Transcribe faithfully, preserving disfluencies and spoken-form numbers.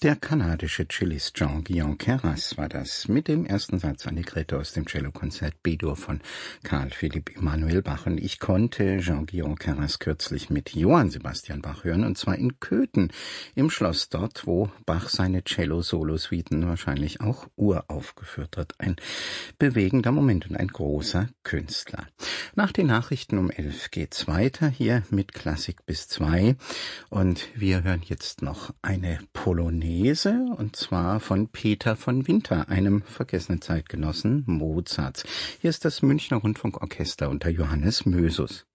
Der kanadische Cellist Jean-Guyon Queyras war das mit dem ersten Satz Allegretto aus dem Cellokonzert B-Dur von Karl Philipp Emanuel Bach. Und ich konnte Jean-Guyon Queyras kürzlich mit Johann Sebastian Bach hören, und zwar in Köthen, im Schloss dort, wo Bach seine Cello-Solo-Suiten wahrscheinlich auch uraufgeführt hat. Ein bewegender Moment und ein großer Künstler. Nach den Nachrichten um elf geht's weiter hier mit Klassik bis zwei, und wir hören jetzt noch eine Polonaise, und zwar von Peter von Winter, einem vergessenen Zeitgenossen Mozarts. Hier ist das Münchner Rundfunkorchester unter Johannes Mösus.